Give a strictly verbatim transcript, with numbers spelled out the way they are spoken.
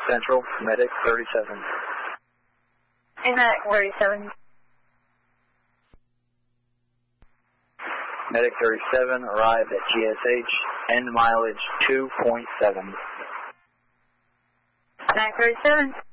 Central, Medic thirty-seven. Hey, Medic thirty-seven. Medic thirty-seven arrived at G S H, end mileage two point seven. Medic thirty-seven.